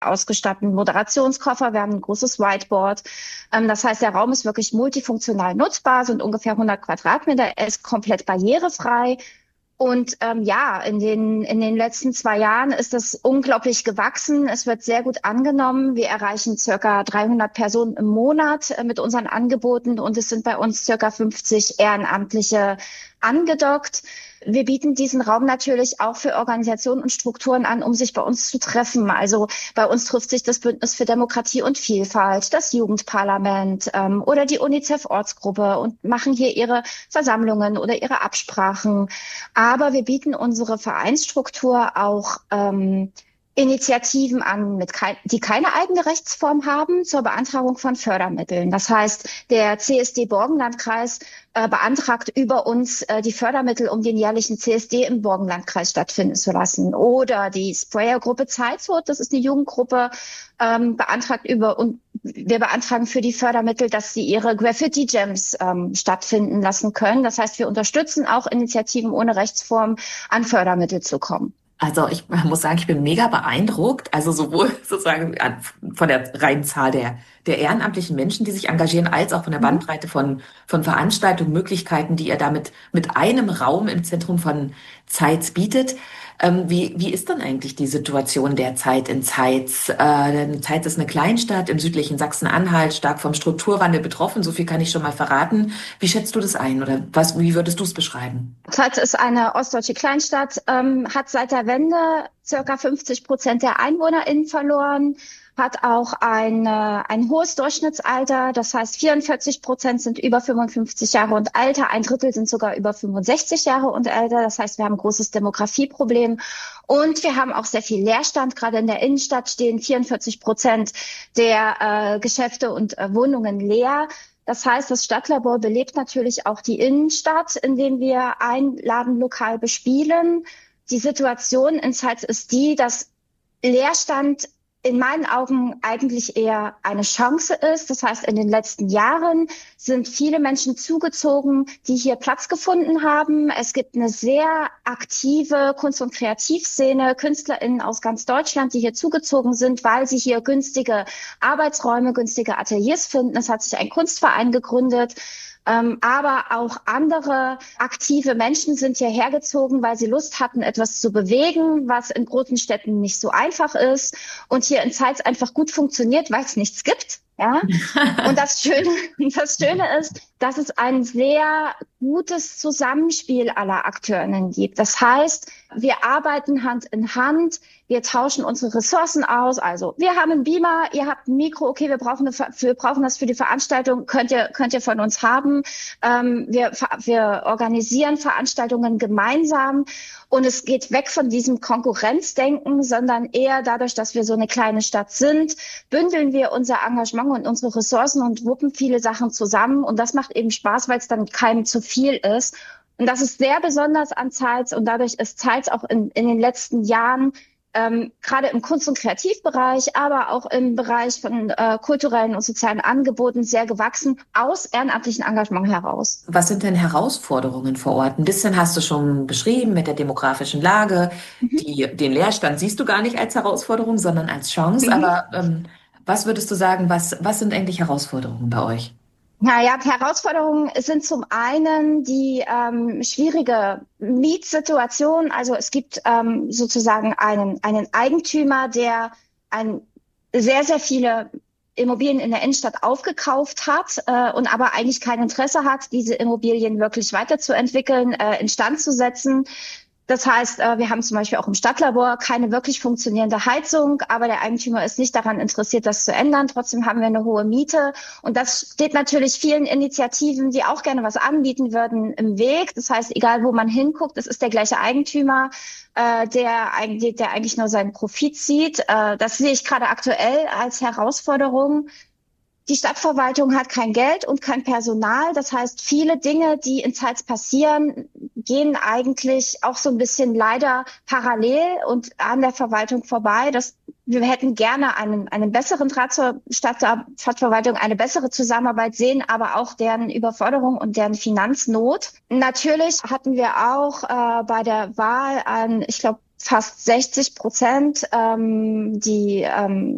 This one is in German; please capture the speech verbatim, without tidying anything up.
ausgestatten Moderationskoffer, wir haben ein großes Whiteboard. Ähm, das heißt, der Raum ist wirklich multifunktional nutzbar, sind ungefähr hundert Quadratmeter, er ist komplett barrierefrei. Und ähm, ja, in den in den letzten zwei Jahren ist das unglaublich gewachsen. Es wird sehr gut angenommen. Wir erreichen circa dreihundert Personen im Monat äh, mit unseren Angeboten und es sind bei uns circa fünfzig Ehrenamtliche angedockt. Wir bieten diesen Raum natürlich auch für Organisationen und Strukturen an, um sich bei uns zu treffen. Also bei uns trifft sich das Bündnis für Demokratie und Vielfalt, das Jugendparlament ähm, oder die UNICEF-Ortsgruppe und machen hier ihre Versammlungen oder ihre Absprachen. Aber wir bieten unsere Vereinsstruktur auch ähm, Initiativen an, mit kein, die keine eigene Rechtsform haben, zur Beantragung von Fördermitteln. Das heißt, der C S D-Borgenlandkreis äh, beantragt über uns äh, die Fördermittel, um den jährlichen C S D im Borgenlandkreis stattfinden zu lassen. Oder die Sprayer-Gruppe Zeitshut, das ist eine Jugendgruppe, ähm, beantragt über und wir beantragen für die Fördermittel, dass sie ihre Graffiti-Jams ähm, stattfinden lassen können. Das heißt, wir unterstützen auch Initiativen ohne Rechtsform, an Fördermittel zu kommen. Also ich muss sagen, ich bin mega beeindruckt, also sowohl sozusagen von der reinen Zahl der, der ehrenamtlichen Menschen, die sich engagieren, als auch von der Bandbreite von, von Veranstaltungen, Möglichkeiten, die ihr damit mit einem Raum im Zentrum von Zeitz bietet. Ähm, wie, wie ist dann eigentlich die Situation derzeit in Zeitz? Äh, Zeitz ist eine Kleinstadt im südlichen Sachsen-Anhalt, stark vom Strukturwandel betroffen, so viel kann ich schon mal verraten. Wie schätzt du das ein oder was, wie würdest du es beschreiben? Zeitz ist eine ostdeutsche Kleinstadt, ähm, hat seit der Wende circa fünfzig Prozent der EinwohnerInnen verloren, hat auch ein, äh, ein hohes Durchschnittsalter, das heißt vierundvierzig Prozent sind über fünfundfünfzig Jahre und älter, ein Drittel sind sogar über fünfundsechzig Jahre und älter, das heißt wir haben ein großes Demografieproblem und wir haben auch sehr viel Leerstand, gerade in der Innenstadt stehen vierundvierzig Prozent der äh, Geschäfte und äh, Wohnungen leer. Das heißt, das Stadtlabor belebt natürlich auch die Innenstadt, indem wir ein Ladenlokal bespielen. Die Situation in Zeitz ist die, dass Leerstand in meinen Augen eigentlich eher eine Chance ist. Das heißt, in den letzten Jahren sind viele Menschen zugezogen, die hier Platz gefunden haben. Es gibt eine sehr aktive Kunst- und Kreativszene, KünstlerInnen aus ganz Deutschland, die hier zugezogen sind, weil sie hier günstige Arbeitsräume, günstige Ateliers finden. Es hat sich ein Kunstverein gegründet. Ähm, aber auch andere aktive Menschen sind hierher gezogen, weil sie Lust hatten, etwas zu bewegen, was in großen Städten nicht so einfach ist und hier in Zeitz einfach gut funktioniert, weil es nichts gibt. Ja, und das Schöne, das Schöne ist, dass es ein sehr gutes Zusammenspiel aller AkteurInnen gibt. Das heißt, wir arbeiten Hand in Hand, wir tauschen unsere Ressourcen aus. Also, wir haben einen Beamer, ihr habt ein Mikro, okay, wir brauchen, eine, wir brauchen das für die Veranstaltung, könnt ihr, könnt ihr von uns haben. Ähm, wir, wir organisieren Veranstaltungen gemeinsam. Und es geht weg von diesem Konkurrenzdenken, sondern eher dadurch, dass wir so eine kleine Stadt sind, bündeln wir unser Engagement und unsere Ressourcen und wuppen viele Sachen zusammen. Und das macht eben Spaß, weil es dann keinem zu viel ist. Und das ist sehr besonders an Zeitz. Und dadurch ist Zeitz auch in, in den letzten Jahren Ähm, gerade im Kunst- und Kreativbereich, aber auch im Bereich von äh, kulturellen und sozialen Angeboten sehr gewachsen, aus ehrenamtlichem Engagement heraus. Was sind denn Herausforderungen vor Ort? Ein bisschen hast du schon beschrieben mit der demografischen Lage. Mhm. Die, den Leerstand siehst du gar nicht als Herausforderung, sondern als Chance. Mhm. Aber ähm, was würdest du sagen, was, was sind eigentlich Herausforderungen bei euch? Naja, Herausforderungen sind zum einen die ähm, schwierige Mietsituation. Also es gibt ähm, sozusagen einen, einen Eigentümer, der ein, sehr, sehr viele Immobilien in der Innenstadt aufgekauft hat äh, und aber eigentlich kein Interesse hat, diese Immobilien wirklich weiterzuentwickeln, äh, instand zu setzen. Das heißt, wir haben zum Beispiel auch im Stadtlabor keine wirklich funktionierende Heizung, aber der Eigentümer ist nicht daran interessiert, das zu ändern. Trotzdem haben wir eine hohe Miete und das steht natürlich vielen Initiativen, die auch gerne was anbieten würden, im Weg. Das heißt, egal wo man hinguckt, es ist der gleiche Eigentümer, äh, der eigentlich, der eigentlich nur seinen Profit sieht. Äh, das sehe ich gerade aktuell als Herausforderung. Die Stadtverwaltung hat kein Geld und kein Personal. Das heißt, viele Dinge, die in Zeitz passieren, gehen eigentlich auch so ein bisschen leider parallel und an der Verwaltung vorbei. Das, wir hätten gerne einen, einen besseren Draht zur Stadt, Stadtverwaltung, eine bessere Zusammenarbeit sehen, aber auch deren Überforderung und deren Finanznot. Natürlich hatten wir auch äh, bei der Wahl an, ich glaube, fast sechzig Prozent, ähm, die ähm,